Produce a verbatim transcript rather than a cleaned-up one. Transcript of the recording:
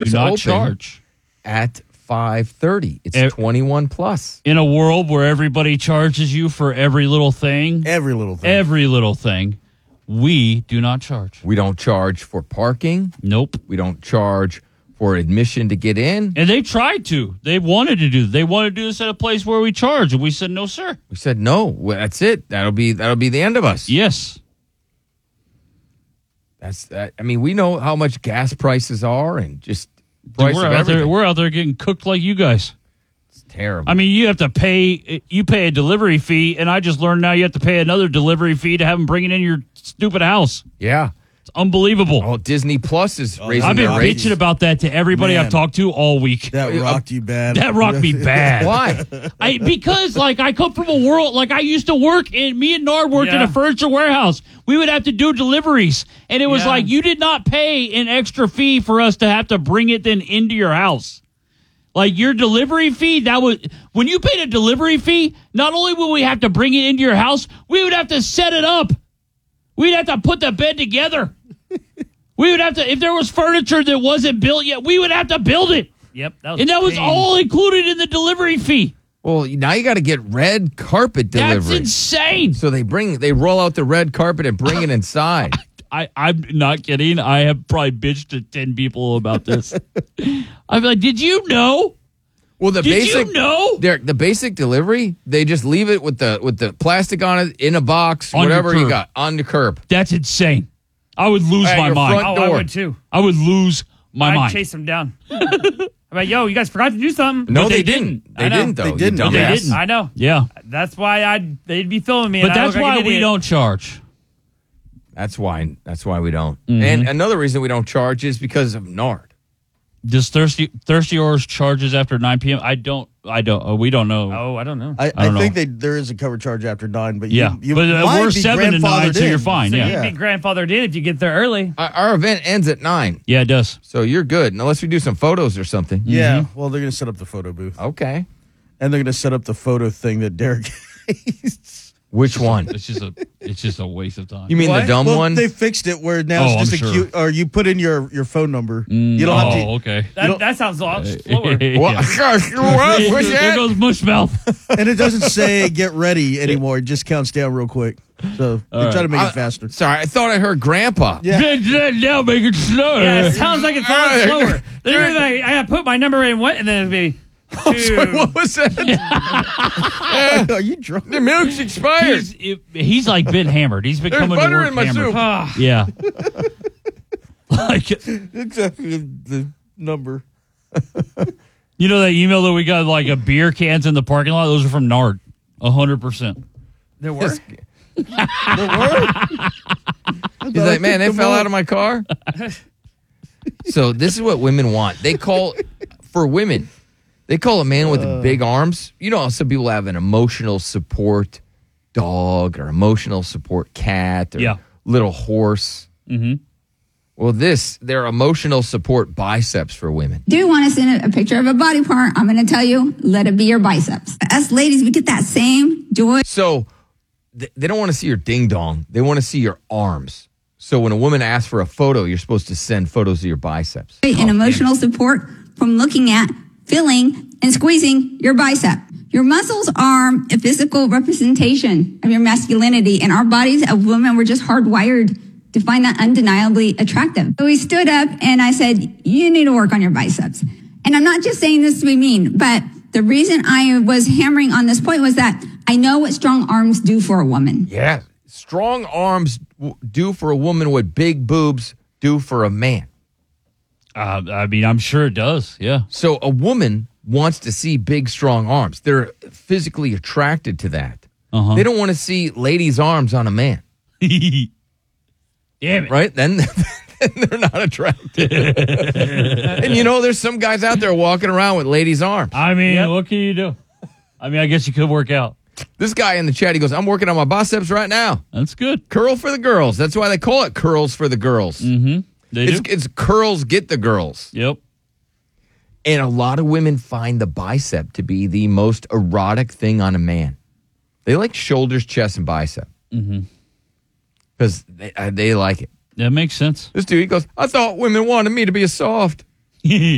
do not open charge at five thirty. It's E- twenty-one plus. in a world where everybody charges you for every little thing. Every little thing. Every little thing. We do not charge. We don't charge for parking. Nope. We don't charge for admission to get in. And they tried to. They wanted to do. They wanted to do this at a place where we charge, and we said no, sir. We said no. Well, that's it. That'll be that'll be the end of us. Yes. That's that. I mean, we know how much gas prices are, and just price we're of out everything. there. We're out there getting cooked like you guys. It's terrible. I mean, you have to pay. You pay a delivery fee, and I just learned now you have to pay another delivery fee to have them bring it in your stupid house. yeah. It's unbelievable. Oh, Disney Plus is raising I've been their rates. bitching about that to everybody Man. I've talked to all week. That rocked you bad. That rocked me bad. Why? I because like I come from a world like I used to work in. Me and Nard worked in Yeah. a furniture warehouse. We would have to do deliveries, and it was Yeah. like you did not pay an extra fee for us to have to bring it then into your house. Like your delivery fee, that was when you paid a delivery fee. Not only would we have to bring it into your house, we would have to set it up. We'd have to put the bed together. We would have to, if there was furniture that wasn't built yet, we would have to build it. Yep. That was And that was pain. all included in the delivery fee. Well, now you got to get red carpet That's delivery. insane. So they bring they roll out the red carpet and bring it inside. I, I'm not kidding. I have probably bitched to ten people about this. I'm like, did you know? Well, the Did basic you know? Derek, the basic delivery, they just leave it with the with the plastic on it in a box, On your whatever you curb. got on the curb. That's insane. I would lose At my your mind. front Oh, I door. would too. I would lose my I'd mind. chase them down. I'm like, yo, you guys forgot to do something. No, But they, they didn't. didn't. They I know. didn't though. They you didn't. dumbass. They didn't. I know. Yeah. That's why I'd they'd be filming me. But and I that's look like why an we idiot. don't charge. That's why. That's why we don't. Mm-hmm. And another reason we don't charge is because of Nard. Does Thirsty Thirsty Oars charges after nine p.m.? I don't. I don't. Uh, we don't know. Oh, I don't know. I, I I, don't think know. they, there is a cover charge after nine, but Yeah. you, you But, uh, might we're be seven to nine, grandfathered so you're in. fine. so yeah. you'd be grandfathered in if you get there early. Our, our event ends at nine, Yeah, it does. so you're good unless we do some photos or something. Yeah, Mm-hmm. well, they're going to set up the photo booth. Okay. And they're going to set up the photo thing that Derek hates. Which one? It's just a. It's just a waste of time. You mean the What? dumb Well, one? they fixed it where now Oh, it's just I'm a sure. cute, or you put in your, your phone number. Mm, you don't have to. oh, okay. That, don't- that sounds a lot slower. Well, Yeah. gosh, what? What's there that? goes Mushmouth. And it doesn't say get ready anymore. It just counts down real quick. So they right. try to make I- it faster. Sorry, I thought I heard Grandpa. Yeah. Now make it slower. Yeah, it sounds like it's a lot slower. Then you're like, I put my number in what, and then it'd be two. What was that? Are you drunk? The milk's expired. He's, it- he's like been hammered. He's been There's coming to butter work in my hammered. soup. Ah, Yeah. Like, Exactly the number. you know that email that we got, like a beer cans in the parking lot? Those are from Nard. A hundred percent. there were. The word? He's like, man, they fell out of my car. So this is what women want. They call for women. They call a man with Uh. big arms. You know, how some people have an emotional support dog or emotional support cat or Yeah. little horse. Mm-hmm. Well, this they're emotional support biceps for women. Do you want to send a, a picture of a body part? I'm going to tell you, let it be your biceps. Us ladies, we get that same joy So th- they don't want to see your ding dong. They want to see your arms. So when a woman asks for a photo, you're supposed to send photos of your biceps. and emotional support from looking at, feeling, and squeezing your bicep. Your muscles are a physical representation of your masculinity, and our bodies of women were just hardwired to find that undeniably attractive. So we stood up and I said, you need to work on your biceps. And I'm not just saying this to be mean, but the reason I was hammering on this point was that I know what strong arms do for a woman. Yeah. Strong arms w- do for a woman what big boobs do for a man. Uh, I mean, I'm sure it does. Yeah. So a woman wants to see big, strong arms. They're physically attracted to that. Uh-huh. They don't want to see ladies' arms on a man, Damn it. right? Then, then they're not attracted. And you know, there's some guys out there walking around with ladies' arms. I mean, Yep. what can you do? I mean, I guess you could work out. This guy in the chat, he goes, I'm working on my biceps right now. That's good. Curl for the girls. That's why they call it curls for the girls. Mm-hmm. They It's, do. it's curls get the girls. Yep. And a lot of women find the bicep to be the most erotic thing on a man. They like shoulders, chest, and bicep. Mm-hmm. Because they, uh, they like it. That makes sense. This dude, he goes, I thought women wanted me to be a soft.